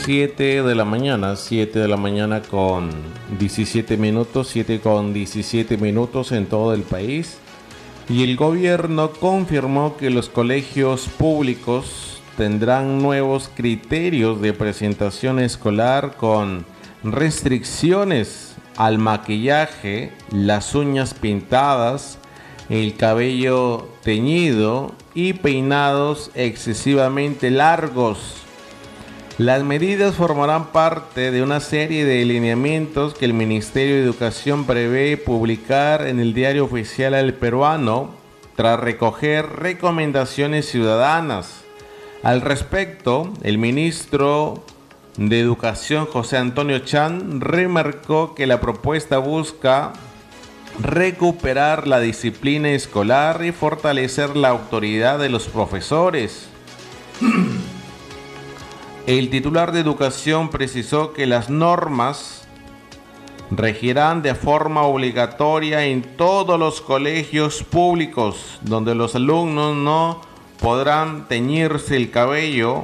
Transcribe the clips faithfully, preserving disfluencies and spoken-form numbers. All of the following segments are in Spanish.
siete de la mañana, siete de la mañana con diecisiete minutos, siete con diecisiete minutos en todo el país. Y el gobierno confirmó que los colegios públicos tendrán nuevos criterios de presentación escolar con restricciones al maquillaje, las uñas pintadas, el cabello teñido y peinados excesivamente largos. Las medidas formarán parte de una serie de lineamientos que el Ministerio de Educación prevé publicar en el Diario Oficial El Peruano tras recoger recomendaciones ciudadanas. Al respecto, el ministro de Educación, José Antonio Chan, remarcó que la propuesta busca recuperar la disciplina escolar y fortalecer la autoridad de los profesores. El titular de Educación precisó que las normas regirán de forma obligatoria en todos los colegios públicos, donde los alumnos no podrán teñirse el cabello.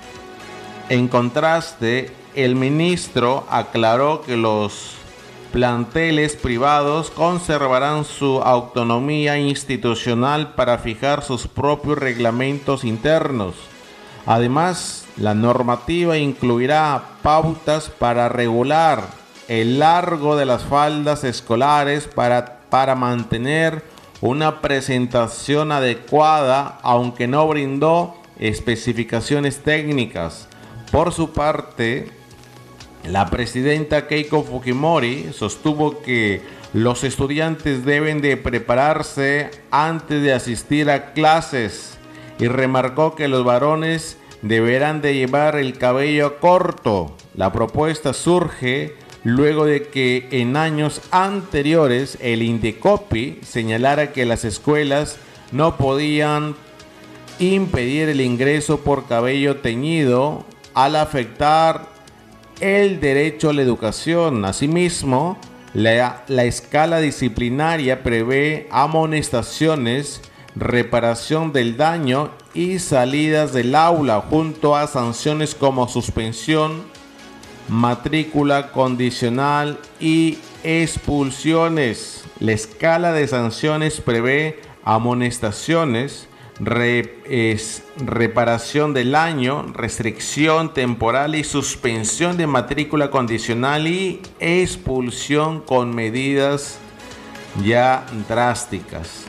En contraste, el ministro aclaró que los planteles privados conservarán su autonomía institucional para fijar sus propios reglamentos internos. Además, la normativa incluirá pautas para regular el largo de las faldas escolares para, para mantener una presentación adecuada, aunque no brindó especificaciones técnicas. Por su parte, la presidenta Keiko Fujimori sostuvo que los estudiantes deben de prepararse antes de asistir a clases y remarcó que los varones deberán de llevar el cabello corto. La propuesta surge luego de que en años anteriores el Indecopi señalara que las escuelas no podían impedir el ingreso por cabello teñido al afectar el derecho a la educación. Asimismo, la, la escala disciplinaria prevé amonestaciones, reparación del daño y salidas del aula, junto a sanciones como suspensión, matrícula condicional y expulsiones. La escala de sanciones prevé amonestaciones, Re, es, reparación del daño, restricción temporal y suspensión de matrícula condicional y expulsión con medidas ya drásticas.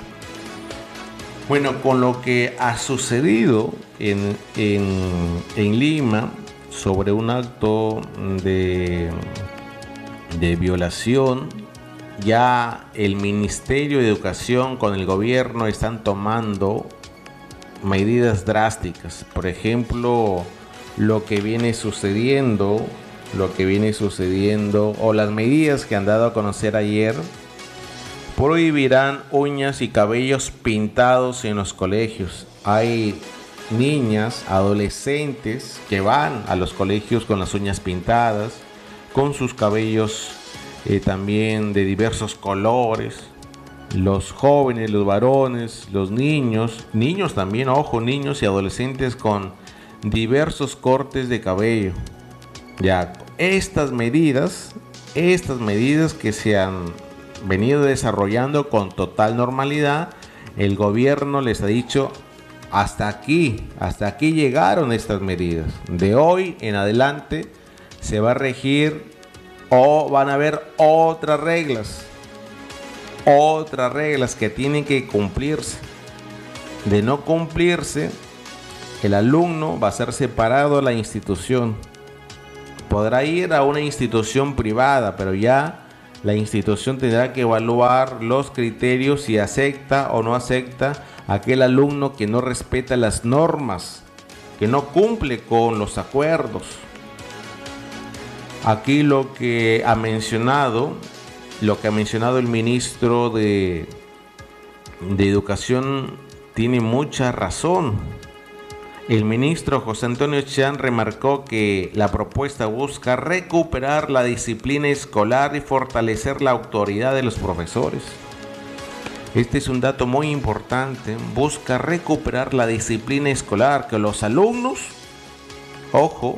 Bueno, con lo que ha sucedido en, en, en Lima sobre un acto de, de violación, ya el Ministerio de Educación con el gobierno están tomando medidas drásticas. Por ejemplo, lo que viene sucediendo, lo que viene sucediendo o las medidas que han dado a conocer ayer, prohibirán uñas y cabellos pintados en los colegios. Hay niñas, adolescentes que van a los colegios con las uñas pintadas, con sus cabellos eh, también de diversos colores. Los jóvenes, los varones, los niños, niños también, ojo, niños y adolescentes con diversos cortes de cabello. Ya, estas medidas, estas medidas que se han venido desarrollando con total normalidad, el gobierno les ha dicho, hasta aquí, hasta aquí llegaron estas medidas. De hoy en adelante se va a regir o van a haber otras reglas. Otras reglas que tienen que cumplirse. De no cumplirse, el alumno va a ser separado de la institución. Podrá ir a una institución privada, pero ya la institución tendrá que evaluar los criterios si acepta o no acepta a aquel alumno que no respeta las normas, que no cumple con los acuerdos. Aquí lo que ha mencionado Lo que ha mencionado el ministro de, de Educación tiene mucha razón. El ministro José Antonio Chan remarcó que la propuesta busca recuperar la disciplina escolar y fortalecer la autoridad de los profesores. Este es un dato muy importante. Busca recuperar la disciplina escolar, que los alumnos, ojo,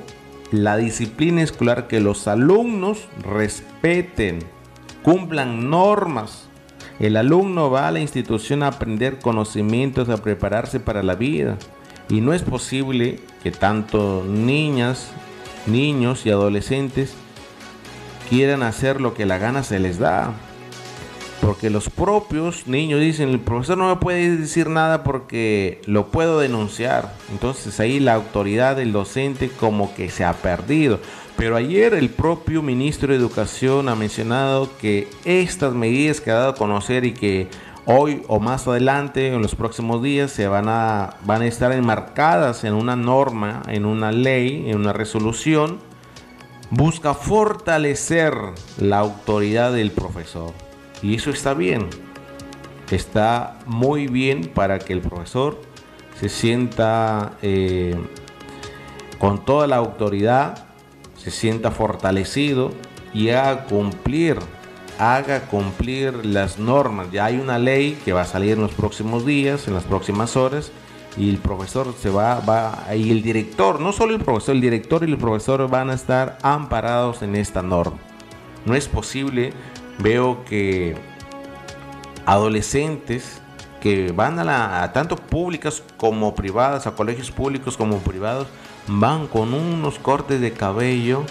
la disciplina escolar, que los alumnos respeten, cumplan normas. El alumno va a la institución a aprender conocimientos, a prepararse para la vida. Y no es posible que tanto niñas, niños y adolescentes quieran hacer lo que la gana se les da. Porque los propios niños dicen, el profesor no me puede decir nada porque lo puedo denunciar. Entonces ahí la autoridad del docente como que se ha perdido. Pero ayer el propio ministro de Educación ha mencionado que estas medidas que ha dado a conocer y que hoy o más adelante, en los próximos días, se van a, van a estar enmarcadas en una norma, en una ley, en una resolución, busca fortalecer la autoridad del profesor. Y eso está bien, está muy bien para que el profesor se sienta eh, con toda la autoridad, se sienta fortalecido y haga cumplir, haga cumplir las normas. Ya hay una ley que va a salir en los próximos días, en las próximas horas, y el profesor se va, va, y el director, no solo el profesor, el director y el profesor van a estar amparados en esta norma. No es posible. Veo que adolescentes que van a, la, a tanto públicas como privadas, a colegios públicos como privados, van con unos cortes de cabello.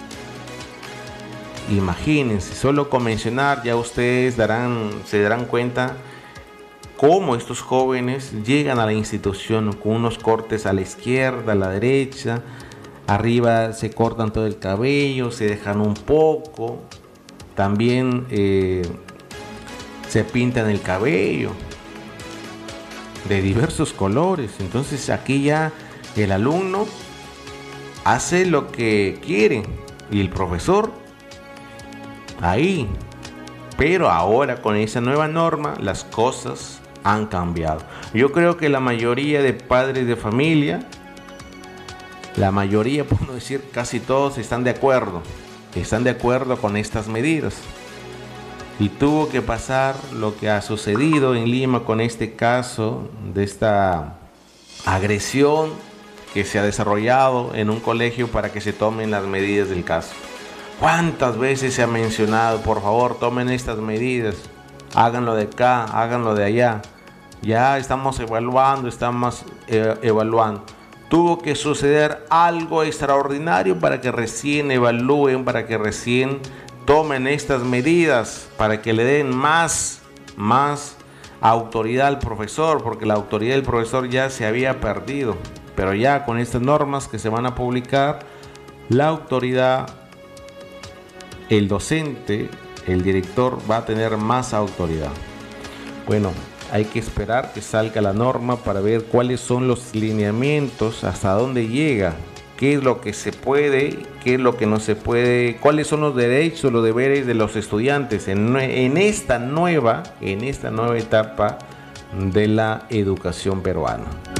Imagínense, solo con mencionar, ya ustedes darán, se darán cuenta cómo estos jóvenes llegan a la institución con unos cortes a la izquierda, a la derecha, arriba se cortan todo el cabello, se dejan un poco. También eh, se pintan el cabello de diversos colores. Entonces aquí ya el alumno hace lo que quiere y el profesor ahí. Pero ahora con esa nueva norma las cosas han cambiado. Yo creo que la mayoría de padres de familia, la mayoría, por no decir casi todos, están de acuerdo. Están de acuerdo con estas medidas. Y tuvo que pasar lo que ha sucedido en Lima con este caso de esta agresión que se ha desarrollado en un colegio para que se tomen las medidas del caso. ¿Cuántas veces se ha mencionado, por favor, tomen estas medidas, háganlo de acá, háganlo de allá? Ya estamos evaluando, estamos eh, evaluando. Tuvo que suceder algo extraordinario para que recién evalúen, para que recién tomen estas medidas, para que le den más, más autoridad al profesor, porque la autoridad del profesor ya se había perdido. Pero ya con estas normas que se van a publicar, la autoridad, el docente, el director va a tener más autoridad. Bueno, hay que esperar que salga la norma para ver cuáles son los lineamientos, hasta dónde llega, qué es lo que se puede, qué es lo que no se puede, cuáles son los derechos, los deberes de los estudiantes en, en esta nueva, en esta nueva etapa de la educación peruana.